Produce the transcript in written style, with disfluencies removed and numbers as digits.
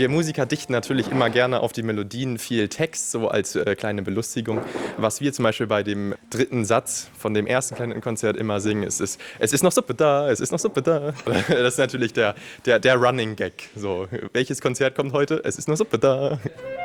wir Musiker dichten natürlich immer gerne auf die Melodien viel Text, so als kleine Belustigung. Was wir zum Beispiel bei dem dritten Satz von dem ersten Kleinenkonzert immer singen, es ist noch Suppe da, es ist noch Suppe da. Das ist natürlich der Running Gag. So, welches Konzert kommt heute? Es ist noch Suppe da.